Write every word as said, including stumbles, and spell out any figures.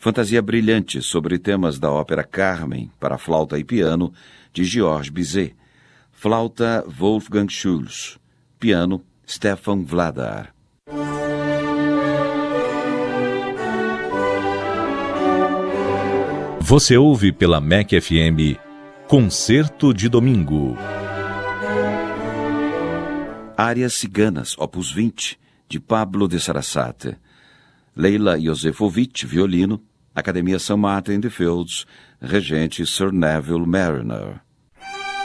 Fantasia brilhante sobre temas da ópera Carmen para flauta e piano, de Georges Bizet. Flauta Wolfgang Schulz. Piano Stefan Vladar. Você ouve pela M E C F M Concerto de Domingo. Árias Ciganas, opus vinte, de Pablo de Sarasate. Leila Josefovich, violino. Academia Saint Martin in the Fields, regente Sir Neville Mariner.